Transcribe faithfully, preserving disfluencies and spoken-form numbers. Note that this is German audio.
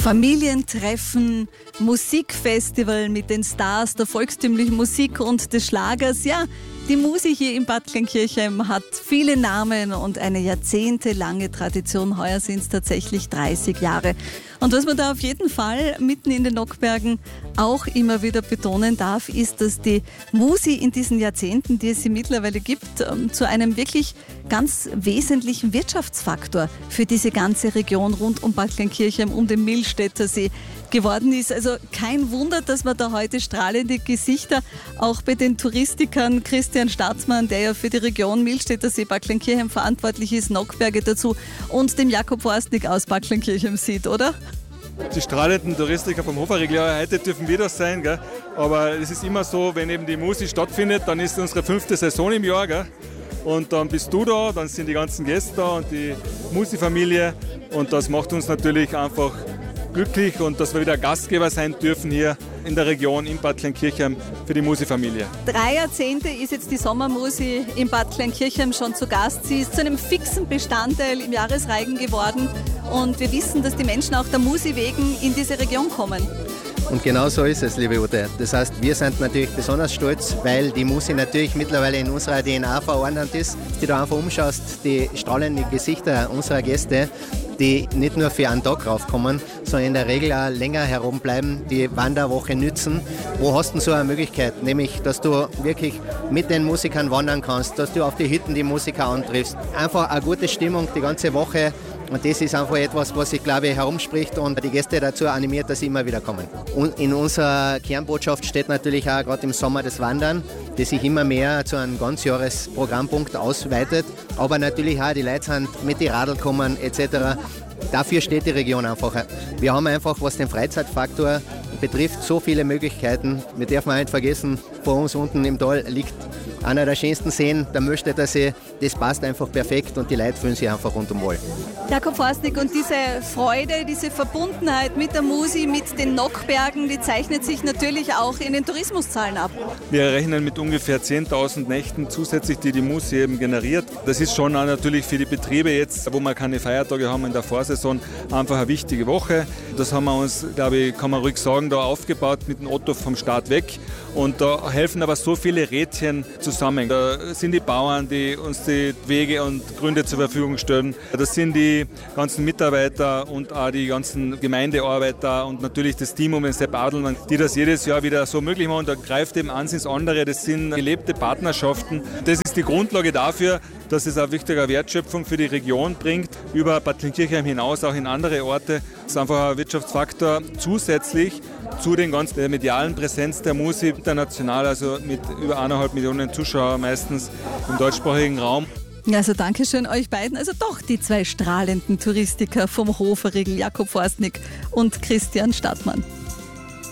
Familientreffen, Musikfestival mit den Stars der volkstümlichen Musik und des Schlagers. Ja, die Musi hier in Bad Kleinkirchheim hat viele Namen und eine jahrzehntelange Tradition. Heuer sind es tatsächlich dreißig Jahre. Und was man da auf jeden Fall mitten in den Nockbergen auch immer wieder betonen darf, ist, dass die Musi in diesen Jahrzehnten, die es sie mittlerweile gibt, zu einem wirklich ganz wesentlichen Wirtschaftsfaktor für diese ganze Region rund um Bad Kleinkirchheim, um den Millstätter See geworden ist. Also kein Wunder, dass man da heute strahlende Gesichter auch bei den Touristikern, Christian Staatsmann, der ja für die Region Millstätter See, Bad Kleinkirchheim verantwortlich ist, Nockberge dazu, und dem Jakob Forstnick aus Bad Kleinkirchheim sieht, oder? Die strahlenden Touristiker vom Hoferriegel, ja, heute dürfen wir das sein, gell? Aber es ist immer so, wenn eben die Musi stattfindet, dann ist unsere fünfte Saison im Jahr, gell? Und dann bist du da, dann sind die ganzen Gäste da und die Musi-Familie, und das macht uns natürlich einfach glücklich, und dass wir wieder Gastgeber sein dürfen hier in der Region in Bad Kleinkirchheim für die Musi-Familie. Drei Jahrzehnte ist jetzt die Sommermusi in Bad Kleinkirchheim schon zu Gast. Sie ist zu einem fixen Bestandteil im Jahresreigen geworden, und wir wissen, dass die Menschen auch der Musi wegen in diese Region kommen. Und genau so ist es, liebe Ute. Das heißt, wir sind natürlich besonders stolz, weil die Musi natürlich mittlerweile in unserer D N A verordnet ist. Wenn du da einfach umschaust, die strahlenden Gesichter unserer Gäste, die nicht nur für einen Tag raufkommen, sondern in der Regel auch länger herumbleiben, die Wanderwoche nützen. Wo hast du so eine Möglichkeit? Nämlich, dass du wirklich mit den Musikern wandern kannst, dass du auf die Hütten die Musiker antriffst. Einfach eine gute Stimmung die ganze Woche. Und das ist einfach etwas, was ich glaube herumspricht und die Gäste dazu animiert, dass sie immer wieder kommen. Und in unserer Kernbotschaft steht natürlich auch gerade im Sommer das Wandern, das sich immer mehr zu einem Ganzjahresprogrammpunkt ausweitet. Aber natürlich auch die Leute sind mit die Radl kommen et cetera. Dafür steht die Region einfach. Wir haben einfach, was den Freizeitfaktor betrifft, so viele Möglichkeiten. Wir dürfen auch nicht vergessen, vor uns unten im Tal liegt einer der schönsten Seen, der Millstätter See. Das passt einfach perfekt und die Leute fühlen sich einfach rundum wohl. Jakob Forstnick, und diese Freude, diese Verbundenheit mit der Musi, mit den Nockbergen, die zeichnet sich natürlich auch in den Tourismuszahlen ab. Wir rechnen mit ungefähr zehntausend Nächten zusätzlich, die die Musi eben generiert. Das ist schon auch natürlich für die Betriebe jetzt, wo wir keine Feiertage haben in der Vorsaison, einfach eine wichtige Woche. Das haben wir uns, glaube ich, kann man ruhig sagen, da aufgebaut mit dem Otto vom Start weg. Und da helfen aber so viele Rädchen zusammen. Da sind die Bauern, die uns die Wege und Gründe zur Verfügung stellen. Das sind die ganzen Mitarbeiter und auch die ganzen Gemeindearbeiter und natürlich das Team um den Sepp Adelmann, die das jedes Jahr wieder so möglich machen. Da greift eben eins ins andere. Das sind gelebte Partnerschaften. Das ist die Grundlage dafür, dass es eine wichtige Wertschöpfung für die Region bringt, über Bad Kleinkirchheim hinaus, auch in andere Orte. Das ist einfach ein Wirtschaftsfaktor zusätzlich zu den ganz der medialen Präsenz der Musi international, also mit über eineinhalb Millionen Zuschauern meistens im deutschsprachigen Raum. Also danke schön euch beiden. Also doch die zwei strahlenden Touristiker vom Hoferriegel, Jakob Forstnick und Christian Staatsmann.